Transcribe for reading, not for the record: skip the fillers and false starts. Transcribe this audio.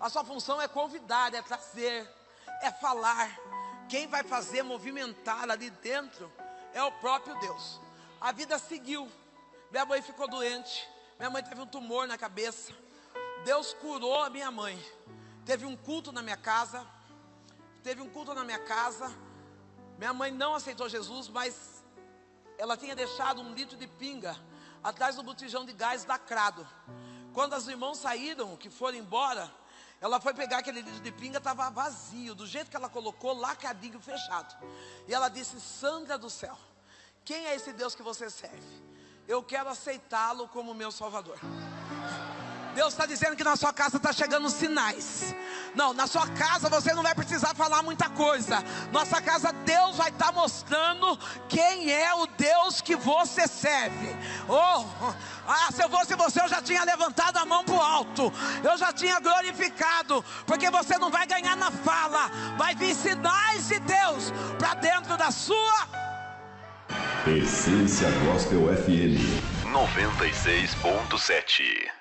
A sua função é convidar, é trazer, é falar. Quem vai fazer movimentar ali dentro é o próprio Deus. A vida seguiu. Minha mãe ficou doente. Minha mãe teve um tumor na cabeça. Deus curou a minha mãe. Teve um culto na minha casa. Minha mãe não aceitou Jesus, mas ela tinha deixado 1 litro de pinga atrás do botijão de gás lacrado. Quando os irmãos saíram, que foram embora, ela foi pegar aquele litro de pinga, estava vazio, do jeito que ela colocou, lacradinho, fechado. E ela disse: Sandra do céu, quem é esse Deus que você serve? Eu quero aceitá-lo como meu Salvador. Deus está dizendo que na sua casa está chegando sinais. Não, na sua casa você não vai precisar falar muita coisa. Nossa casa, Deus vai estar mostrando quem é o Deus que você serve. Se eu fosse você, eu já tinha levantado a mão para o alto. Eu já tinha glorificado. Porque você não vai ganhar na fala. Vai vir sinais de Deus para dentro da sua. Essência Gospel FM 96.7.